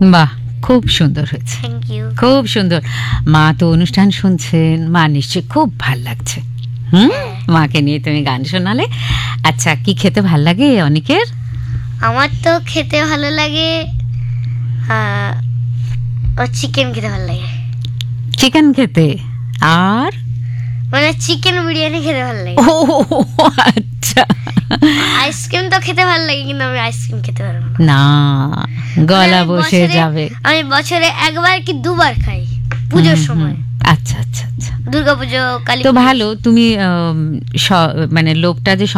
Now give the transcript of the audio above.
বাহ, খুব সুন্দর হয়েছে, থ্যাংক ইউ। খুব সুন্দর। মা তো অনুষ্ঠান শুনছেন, মা নিশ্চয়ই খুব ভাল লাগছে। মাকে নিয়ে তুমি গান শোনালে। আচ্ছা, কি খেতে ভাল লাগে অনেকের? আমার তো খেতে ভালো লাগে, চিকেন খেতে ভালো লাগে। চিকেন খেতে, আর মানে চিকেন বিরিয়ানি খেতে ভালো লাগে। ও আচ্ছা, আইসক্রিম তো খেতে ভালো লাগে, কিন্তু আমি আইসক্রিম খেতে পারবো না। না, গলা আমি বসে যাবে। আমি বছরে একবার কি দুবার খাই, পুজোর সময়। আচ্ছা আচ্ছা আচ্ছা, দুর্গাপুজো, কালী তো ভালো। তুমি মানে লোভটা যে